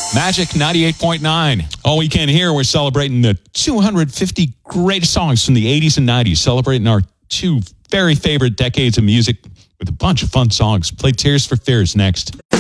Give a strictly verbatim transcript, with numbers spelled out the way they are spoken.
Magic ninety-eight point nine. All weekend here, we're celebrating the two hundred fifty greatest songs from the eighties and nineties, celebrating our two very favorite decades of music with a bunch of fun songs. Play Tears for Fears next.